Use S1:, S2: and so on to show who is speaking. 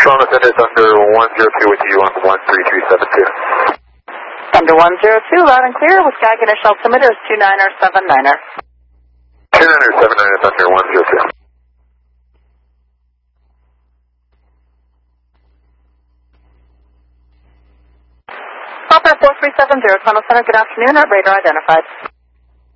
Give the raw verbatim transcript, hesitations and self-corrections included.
S1: Toronto Center is under one zero two with you on one three three seven two.
S2: Under one zero two, loud and clear, with Sky initial altimeter is two niner seven niner.
S1: two niner seven niner is under one zero two.
S2: Opera four three seven zero, Toronto Center, good afternoon, our radar identified.